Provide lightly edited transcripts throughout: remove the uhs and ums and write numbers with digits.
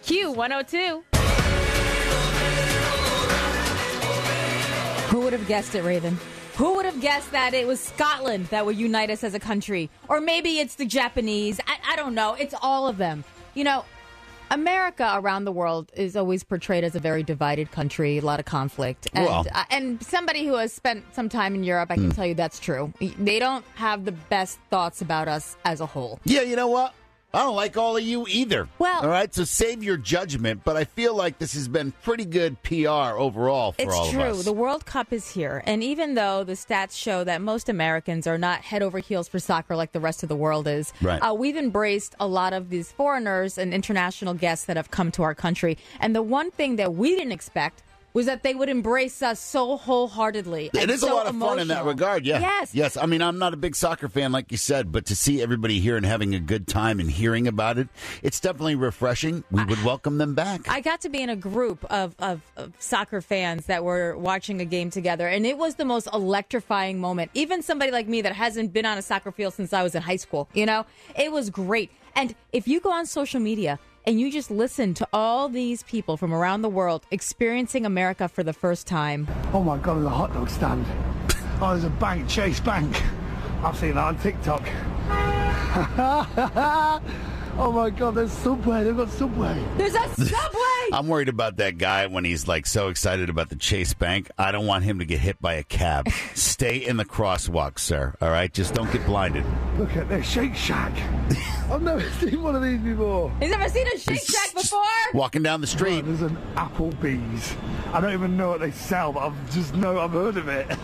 Q102. Who would have guessed it, Raven? Who would have guessed that it was Scotland that would unite us as a country? Or maybe it's the Japanese. I don't know. It's all of them. You know, America around the world is always portrayed as a very divided country, a lot of conflict. And somebody who has spent some time in Europe, I can tell you that's true. They don't have the best thoughts about us as a whole. Yeah, you know what? I don't like all of you either. Well, all right, so save your judgment, but I feel like this has been pretty good PR overall for all of us. It's true. The World Cup is here, and even though the stats show that most Americans are not head over heels for soccer like the rest of the world is, we've embraced a lot of these foreigners and international guests that have come to our country. And the one thing that we didn't expect was that they would embrace us so wholeheartedly. It is so a lot of fun in that regard, yeah. Yes. I mean, I'm not a big soccer fan, like you said, but to see everybody here and having a good time and hearing about it, it's definitely refreshing. We would welcome them back. I got to be in a group of soccer fans that were watching a game together, and it was the most electrifying moment. Even somebody like me that hasn't been on a soccer field since I was in high school, you know, it was great. And if you go on social media and you just listen to all these people from around the world experiencing America for the first time. Oh my God, there's a hot dog stand. Oh, there's a bank, Chase Bank. I've seen that on TikTok. Oh my God, there's Subway. They've got Subway. There's a Subway! I'm worried about that guy when he's like so excited about the Chase Bank. I don't want him to get hit by a cab. Stay in the crosswalk, sir. All right? Just don't get blinded. Look at this Shake Shack. I've never seen one of these before. He's never seen a Shake Shack before? Walking down the street. Oh, there's an Applebee's. I don't even know what they sell, but I've heard of it.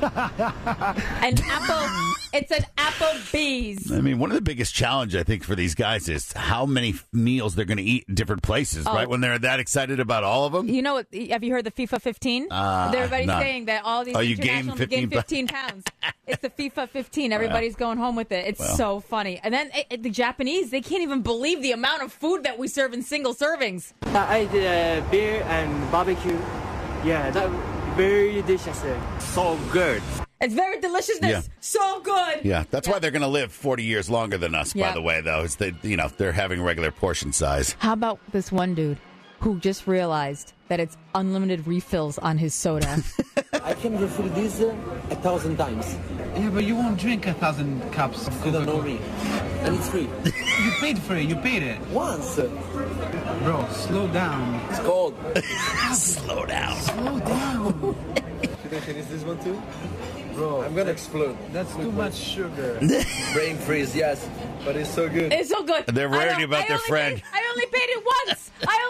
It's an Applebee's. I mean, one of the biggest challenge I think for these guys is how many meals they're going to eat in different places, right? When they're that excited about all of them. You know, have you heard the FIFA 15? Everybody's saying that all these internationals gain 15 pounds. It's the FIFA 15. Everybody's going home with it. It's so funny. And then the Japanese, they can't even believe the amount of food that we serve in single servings. I did beer and barbecue. Yeah, that very delicious. So good. It's very deliciousness. Yeah. So good. Yeah, that's why they're going to live 40 years longer than us, by the way, though. Is they're having regular portion size. How about this one dude who just realized that it's unlimited refills on his soda? I can refill this 1,000 times. Yeah, but you won't drink 1,000 cups of You don't Coca-Cola. know me. And it's free. You paid for it. You paid it. Once. Bro, slow down. It's cold. Slow down. Slow down. Should I finish this one too? Bro, I'm gonna explode. That's too much sugar. Brain freeze, yes. But it's so good. It's so good. They're worried about their friend. I only paid it once.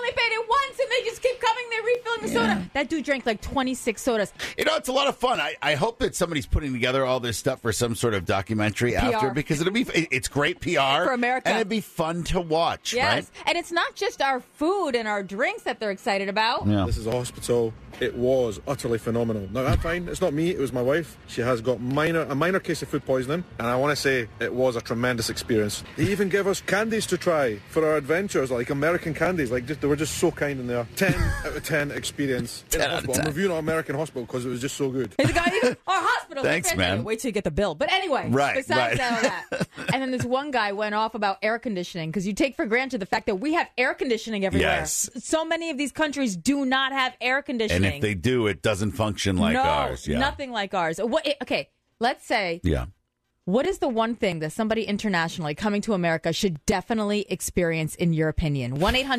And they just keep coming. They're refilling the soda. That dude drank like 26 sodas. You know, it's a lot of fun. I hope that somebody's putting together all this stuff for some sort of documentary after, because it's great PR for America, and it'd be fun to watch. Yes, right? And it's not just our food and our drinks that they're excited about. Yeah. This is a hospital. It was utterly phenomenal. No, I'm fine. It's not me. It was my wife. She has got a minor case of food poisoning, and I want to say it was a tremendous experience. They even gave us candies to try for our adventures, like American candies. They were just so kind in there. 10 out of 10 experience in a hospital. I'm reviewing our American hospital because it was just so good. Our hospital. Thanks, man. Wait till you get the bill. But anyway, besides all that. And then this one guy went off about air conditioning, because you take for granted the fact that we have air conditioning everywhere. Yes. So many of these countries do not have air conditioning. And if they do, it doesn't function like ours. Yeah. Nothing like ours. Okay, let's say. Yeah. What is the one thing that somebody internationally coming to America should definitely experience, in your opinion?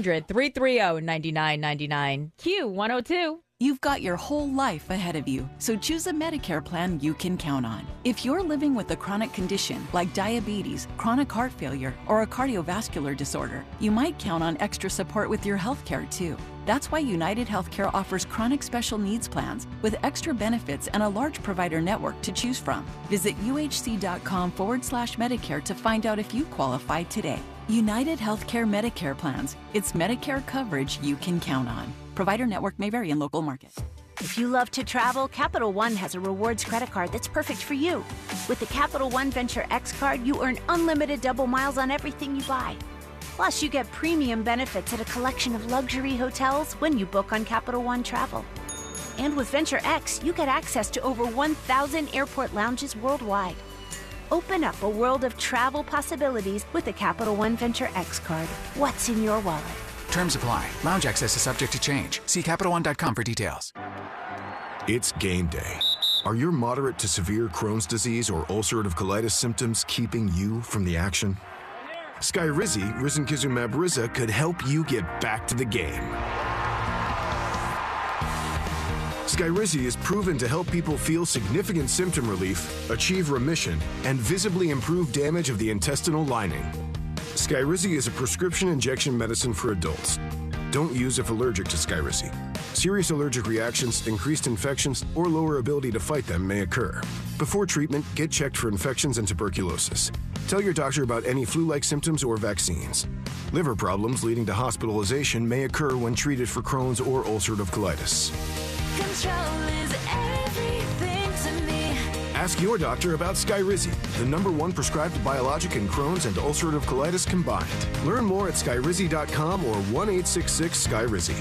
1-800-330-9999. Q102. You've got your whole life ahead of you, so choose a Medicare plan you can count on. If you're living with a chronic condition like diabetes, chronic heart failure, or a cardiovascular disorder, you might count on extra support with your health care too. That's why United Healthcare offers chronic special needs plans with extra benefits and a large provider network to choose from. Visit uhc.com/Medicare to find out if you qualify today. United Healthcare Medicare plans. It's Medicare coverage you can count on. Provider network may vary in local markets. If you love to travel, Capital One has a rewards credit card that's perfect for you. With the Capital One Venture X card, you earn unlimited double miles on everything you buy. Plus, you get premium benefits at a collection of luxury hotels when you book on Capital One Travel. And with Venture X, you get access to over 1,000 airport lounges worldwide. Open up a world of travel possibilities with the Capital One Venture X card. What's in your wallet? Terms apply. Lounge access is subject to change. See CapitalOne.com for details. It's game day. Are your moderate to severe Crohn's disease or ulcerative colitis symptoms keeping you from the action? Skyrizi, risankizumab Riza, could help you get back to the game. Skyrizi is proven to help people feel significant symptom relief, achieve remission, and visibly improve damage of the intestinal lining. Skyrizi is a prescription injection medicine for adults. Don't use if allergic to Skyrizi. Serious allergic reactions, increased infections, or lower ability to fight them may occur. Before treatment, get checked for infections and tuberculosis. Tell your doctor about any flu-like symptoms or vaccines. Liver problems leading to hospitalization may occur when treated for Crohn's or ulcerative colitis. Control is everything to me. Ask your doctor about Skyrizi, the #1 prescribed biologic in Crohn's and ulcerative colitis combined. Learn more at skyrizi.com or 1-866-SKYRIZI.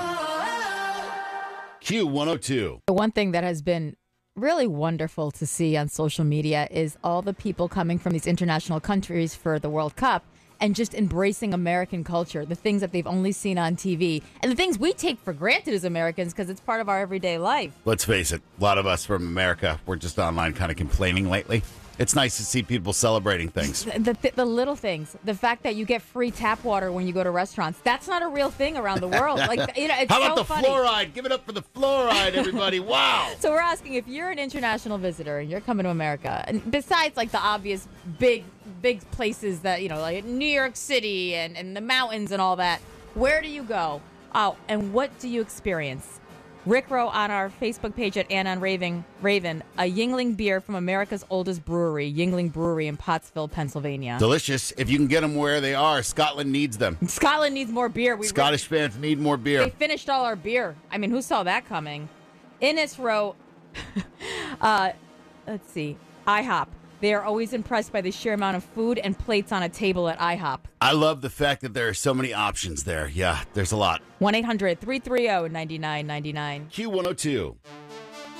Q102. The one thing that has been really wonderful to see on social media is all the people coming from these international countries for the World Cup and just embracing American culture, the things that they've only seen on TV, and the things we take for granted as Americans because it's part of our everyday life. Let's face it, a lot of us from America, we're just online kind of complaining lately. It's nice to see people celebrating things. The little things. The fact that you get free tap water when you go to restaurants. That's not a real thing around the world. It's How about so the funny. fluoride? Give it up for the fluoride, everybody. Wow. So we're asking, if you're an international visitor and you're coming to America, and besides like the obvious big places that, like New York City and the mountains and all that, where do you go? Oh, and what do you experience? Rick wrote on our Facebook page at Ann on Raven, a Yuengling beer from America's oldest brewery, Yuengling Brewery in Pottsville, Pennsylvania. Delicious. If you can get them where they are, Scotland needs them. Scotland needs more beer. Scottish fans need more beer. They finished all our beer. I mean, who saw that coming? Innes wrote, let's see, IHOP. They are always impressed by the sheer amount of food and plates on a table at IHOP. I love the fact that there are so many options there. Yeah, there's a lot. 1-800-330-9999. Q102.